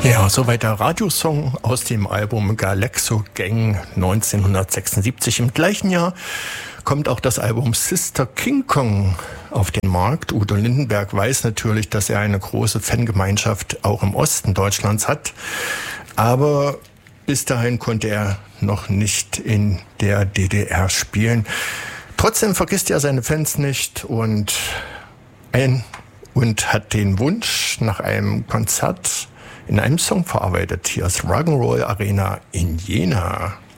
Ja, soweit der Radiosong aus dem Album Galaxo Gang 1976. Im gleichen Jahr kommt auch das Album Sister King Kong auf den Markt. Udo Lindenberg weiß natürlich, dass er eine große Fangemeinschaft auch im Osten Deutschlands hat. Aber bis dahin konnte er noch nicht in der DDR spielen. Trotzdem vergisst er seine Fans nicht und hat den Wunsch nach einem Konzert in einem Song verarbeitet. Hier ist Rock'n'Roll Arena in Jena.